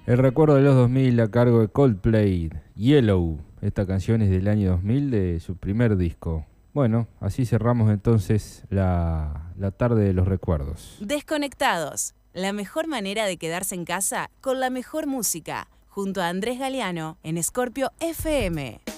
El recuerdo de los 2000 a cargo de Coldplay, Yellow. Esta canción es del año 2000 de su primer disco. Bueno, así cerramos entonces la tarde de los recuerdos. Desconectados, la mejor manera de quedarse en casa con la mejor música, junto a Andrés Galeano en Scorpio FM.